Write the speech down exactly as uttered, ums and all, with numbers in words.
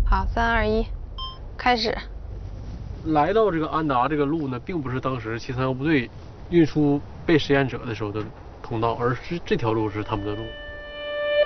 好，三二一，开始。 来到这个安达这个路呢，并不是当时七三幺部队运输被实验者的时候的通道，而是这条路是他们的路。